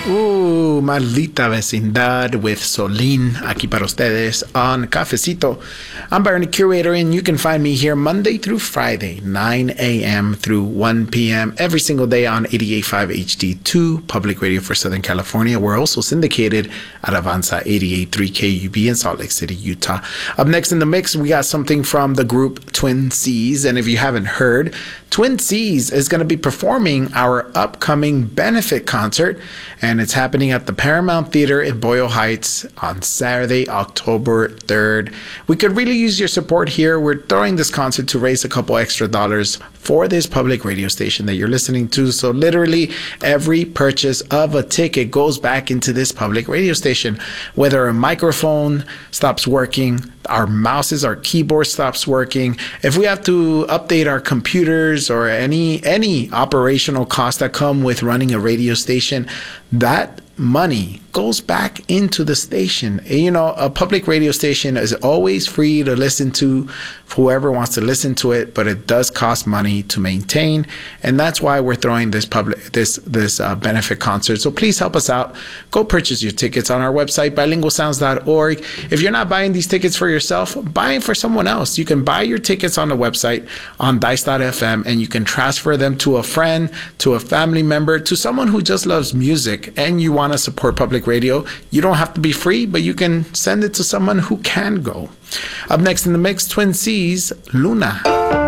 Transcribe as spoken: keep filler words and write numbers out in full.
Uh, maldita vecindad with Solín aquí para ustedes on Cafecito. I'm Byron, the curator, and you can find me here Monday through Friday, nine a.m. through one p.m. every single day on eighty-eight point five H D two, Public Radio for Southern California. We're also syndicated at Avanza eighty-eight point three K U B in Salt Lake City, Utah. Up next in the mix, we got something from the group Twin Seas. And if you haven't heard, Twin Seas is going to be performing our upcoming benefit concert, and it's happening at the Paramount Theater in Boyle Heights on Saturday, October third. We could really use your support here. We're throwing this concert to raise a couple extra dollars for this public radio station that you're listening to. So literally every purchase of a ticket goes back into this public radio station. Whether a microphone stops working, our mouses, our keyboard stops working, if we have to update our computers or any any operational costs that come with running a radio station, that money goes back into the station. You know, a public radio station is always free to listen to whoever wants to listen to it, but it does cost money to maintain, and that's why we're throwing this public this this uh, benefit concert. So please help us out. Go purchase your tickets on our website, bilingual sounds dot org. If you're not buying these tickets for yourself, buy them for someone else. You can buy your tickets on the website on dice dot f m, and you can transfer them to a friend, to a family member, to someone who just loves music and you want to support public radio. You don't have to be free, but you can send it to someone who can go. Up next in the mix, Twin Seas, Luna.